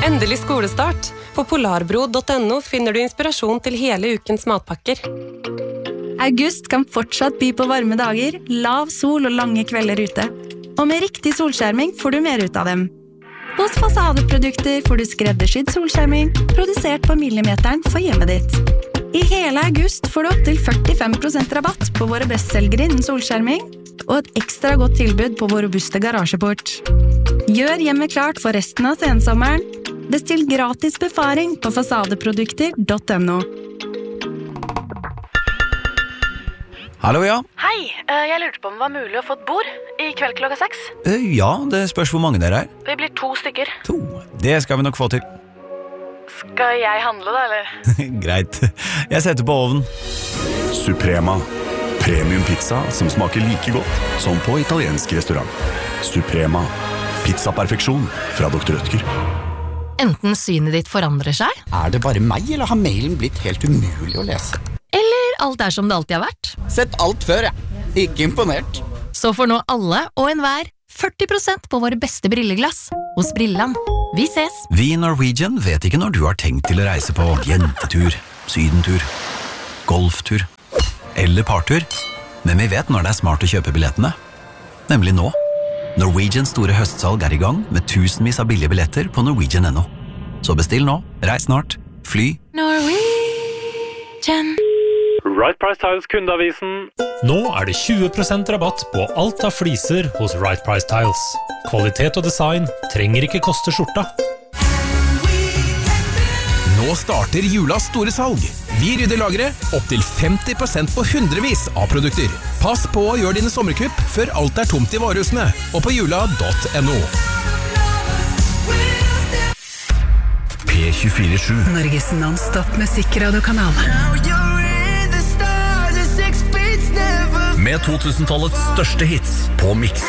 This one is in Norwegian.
Endelig skolestart. På polarbro.no finner du inspirasjon til hele ukens matpakker. August kan fortsatt by på varme dager, lav sol og lange kvelder ute. Og med riktig solskjerming får du mer ut av dem. Hos Fasadeprodukter får du skreddersydd solskjerming, produsert på millimeteren for hjemmet ditt. I hele august får du opp til 45% rabatt på våre bestselgere innen solskjerming, og et ekstra godt tilbud på vår robuste garasjeport. Gjør hjemmet klart for resten av sensommeren. Bestill gratis befaring på fasadeprodukter.no. Hallo, ja. Hei, jeg lurte på om det var mulig å få et bord i kveld klokka 6. Ja, det spørs hvor mange dere er. Vi blir 2 stykker. 2. Det skal vi nok få til. Skal jeg handle da, eller? Greit. Jeg setter på ovnen. Suprema. Premium pizza som smaker like godt som på italiensk restaurant. Suprema. Pizzaperfeksjon fra Dr. Rødtger. Enten synet ditt forandrer seg, Er det bare meg, eller har mailen blitt helt umulig å lese? eller alt er som det alltid har vært. Sett alt før, Ikke imponert. Så får nå alle og enhver 40% på våre beste brilleglass hos Brilland. Vi ses! Vi i Norwegian vet ikke når du har tenkt til å reise på jentetur, sydentur, golftur eller partur, men vi vet når det er smart å kjøpe billettene. Nemlig nå. Norwegians store høstsalg er i gang med tusenvis av billige billetter på Norwegian.no. Så bestill nå, reis snart, fly. Norwegian. Right Price Tiles kundeavisen. Nå er det 20% rabatt på alt av fliser hos Right Price Tiles. Kvalitet og design trenger ikke koste skjorta. Nå starter julas store salg. Vi rydder lageret opp til 50% på hundrevis av produkter. Pass på å gjøre dine sommerkupp før alt er tomt i varehusene og på jula.no. P24/7. Norges non-stop musikkradiokanal. Med 2000-tallets største hits på Mix.